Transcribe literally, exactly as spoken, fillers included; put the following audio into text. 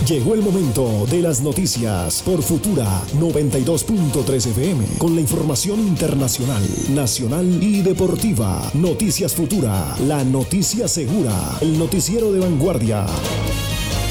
Llegó el momento de las noticias por Futura noventa y dos punto tres F M, con la información internacional, nacional y deportiva. Noticias Futura, la noticia segura, el noticiero de vanguardia.